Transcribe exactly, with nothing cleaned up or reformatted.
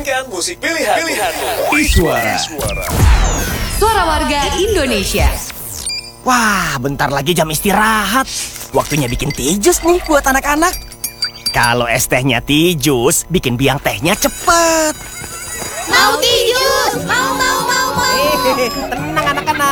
Mainkan musik pilihan. Pilihanmu. Iswara. Suara warga Indonesia. Wah, bentar lagi jam istirahat. Waktunya bikin teh jus nih buat anak-anak. Kalau es tehnya teh jus, bikin biang tehnya cepet. Mau teh jus, mau mau mau mau. Hehehe, tenang anak-anak.